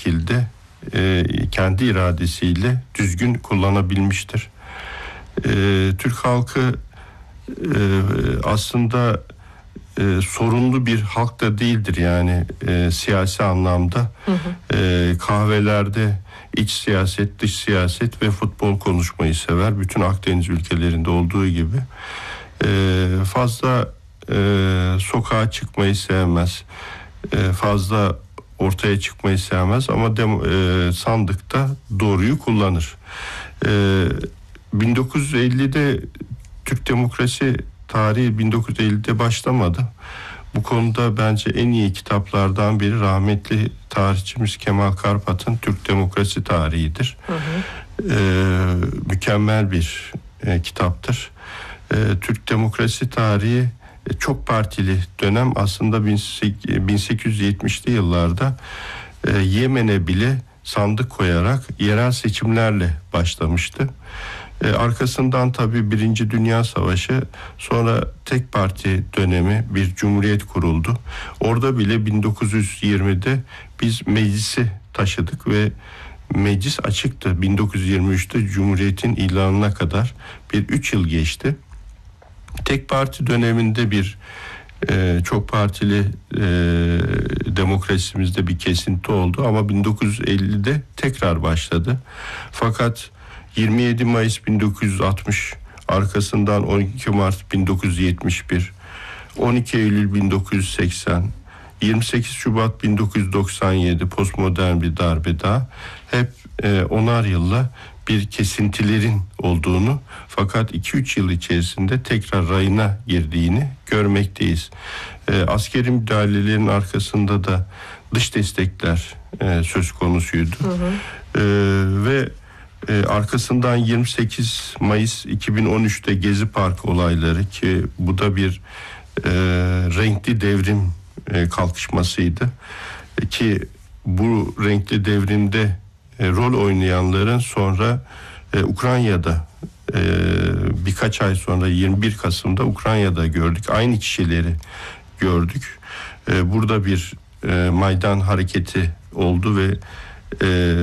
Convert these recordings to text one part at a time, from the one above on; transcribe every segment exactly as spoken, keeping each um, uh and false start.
şekilde e, kendi iradesiyle düzgün kullanabilmiştir. E, Türk halkı e, aslında e, sorunlu bir halk da değildir yani e, siyasi anlamda. Hı hı. E, kahvelerde iç siyaset, dış siyaset ve futbol konuşmayı sever. Bütün Akdeniz ülkelerinde olduğu gibi. E, fazla e, sokağa çıkmayı sevmez. E, fazla ortaya çıkmayı sevmez ama dem- e, sandıkta doğruyu kullanır. E, bin dokuz yüz ellide Türk demokrasi tarihi bin dokuz yüz ellide başlamadı. Bu konuda bence en iyi kitaplardan biri rahmetli tarihçimiz Kemal Karpat'ın Türk Demokrasi Tarihi'dir. Hı hı. E, mükemmel bir e, kitaptır. E, Türk Demokrasi Tarihi e, çok partili dönem aslında bin sekiz yüz yetmişli yıllarda e, Yemen'e bile sandık koyarak yerel seçimlerle başlamıştı. Ee, arkasından tabii Birinci Dünya Savaşı, sonra tek parti dönemi, bir cumhuriyet kuruldu. Orada bile bin dokuz yüz yirmide biz meclisi taşıdık ve meclis açıktı. bin dokuz yüz yirmi üçte cumhuriyetin ilanına kadar bir üç yıl geçti. Tek parti döneminde bir e, çok partili e, demokrasimizde bir kesinti oldu ama bin dokuz yüz ellide tekrar başladı. Fakat yirmi yedi Mayıs bin dokuz yüz altmış, arkasından on iki Mart bin dokuz yüz yetmiş bir, on iki Eylül bin dokuz yüz seksen, yirmi sekiz Şubat bin dokuz yüz doksan yedi postmodern bir darbe daha, hep e, onar yılla bir kesintilerin olduğunu fakat iki üç yıl içerisinde tekrar rayına girdiğini görmekteyiz. E, askeri müdahalelerin arkasında da dış destekler e, söz konusuydu. Hı hı. E, ve e, arkasından yirmi sekiz Mayıs iki bin on üçte Gezi Parkı olayları, ki bu da bir e, renkli devrim e, kalkışmasıydı. E, ki bu renkli devrimde e, rol oynayanların sonra e, Ukrayna'da e, birkaç ay sonra yirmi bir Kasım'da Ukrayna'da gördük. Aynı kişileri gördük. E, burada bir e, Maydan hareketi oldu ve e,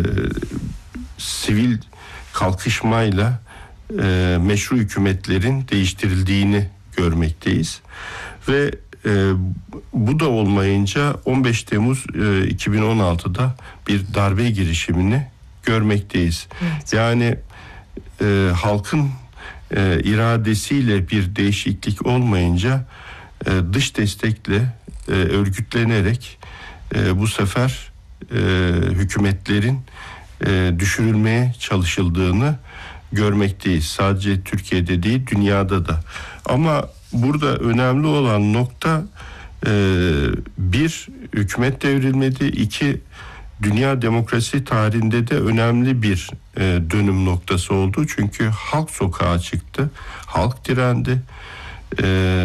sivil kalkışmayla e, meşru hükümetlerin değiştirildiğini görmekteyiz. Ve e, bu da olmayınca on beş Temmuz e, iki bin on altıda bir darbe girişimini görmekteyiz. Evet. Yani e, halkın e, iradesiyle bir değişiklik olmayınca e, dış destekle e, örgütlenerek e, bu sefer e, hükümetlerin e, düşürülmeye çalışıldığını görmekteyiz. Sadece Türkiye'de değil, dünyada da. Ama burada önemli olan nokta e, bir, hükümet devrilmedi. İki, dünya demokrasi tarihinde de önemli bir e, dönüm noktası oldu. Çünkü halk sokağa çıktı. Halk direndi. E,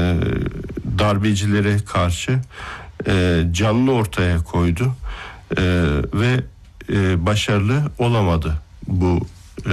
darbecilere karşı e, canını ortaya koydu. E, ve e, başarılı olamadı bu e,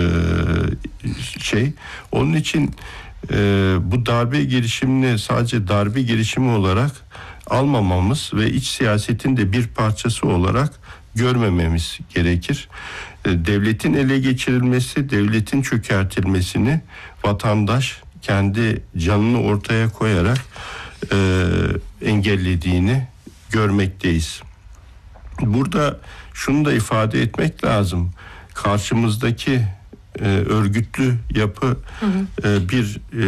şey. Onun için e, bu darbe girişimini sadece darbe girişimi olarak almamamız ve iç siyasetin de bir parçası olarak görmememiz gerekir. E, devletin ele geçirilmesi, devletin çökertilmesini vatandaş kendi canını ortaya koyarak e, engellediğini görmekteyiz. Burada şunu da ifade etmek lazım. Karşımızdaki e, örgütlü yapı hı hı. E, bir e,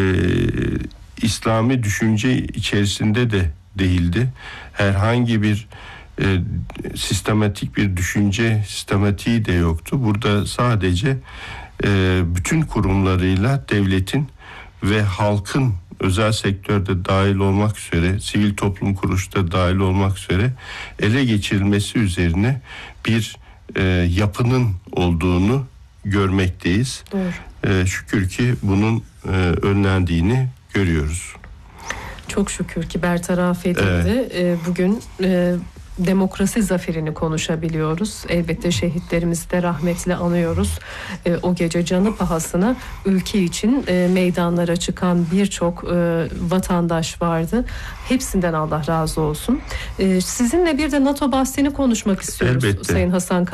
İslami düşünce içerisinde de değildi. Herhangi bir e, sistematik bir düşünce sistematiği de yoktu. Burada sadece e, bütün kurumlarıyla devletin ve halkın, özel sektörde dahil olmak üzere, sivil toplum kuruluşta dahil olmak üzere ele geçirilmesi üzerine bir e, yapının olduğunu görmekteyiz. E, şükür ki bunun e, önlendiğini görüyoruz. Çok şükür ki bertaraf edildi. Evet. E, bugün e, demokrasi zaferini konuşabiliyoruz. Elbette şehitlerimizi de rahmetle anıyoruz. E, o gece canı pahasına ülke için e, meydanlara çıkan birçok e, vatandaş vardı. Hepsinden Allah razı olsun. E, sizinle bir de NATO bahsini konuşmak istiyoruz. Elbette. Sayın Hasan